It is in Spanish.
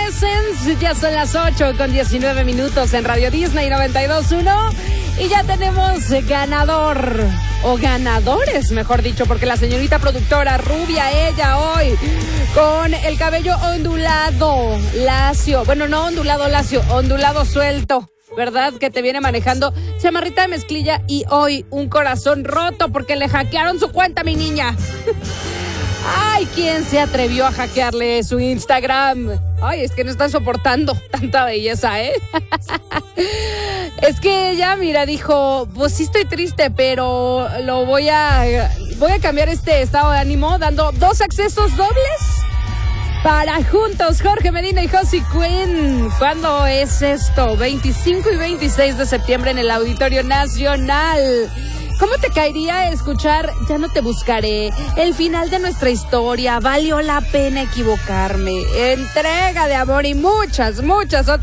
Essence. Ya son las 8:19 en Radio Disney 92.1 y ya tenemos ganador o ganadores, mejor dicho, porque la señorita productora rubia, ella hoy con el cabello ondulado, lacio, bueno, no ondulado lacio, ondulado suelto, ¿verdad? Que te viene manejando chamarrita de mezclilla y hoy un corazón roto porque le hackearon su cuenta, mi niña. Ay, ¿quién se atrevió a hackearle su Instagram? Ay, es que no están soportando tanta belleza, ¿eh? Es que ella, mira, dijo, pues sí estoy triste, pero voy a cambiar este estado de ánimo dando 2 accesos dobles para juntos, Jorge Medina y Josie Quinn. ¿Cuándo es esto? 25 y 26 de septiembre en el Auditorio Nacional. ¿Cómo te caería escuchar Ya no te buscaré? El final de nuestra historia, valió la pena equivocarme, entrega de amor y muchas otras